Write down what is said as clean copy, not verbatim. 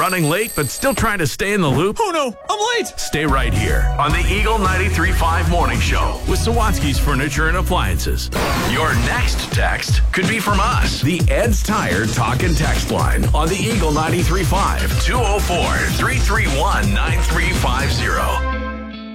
Running late but still trying to stay in the loop? Oh no, I'm late! Stay right here on the Eagle 93.5 Morning Show with Sawatsky's Furniture and Appliances. Your next text could be from us. The Ed's Tire Talk and Text line on the Eagle 93.5 204-331-9350.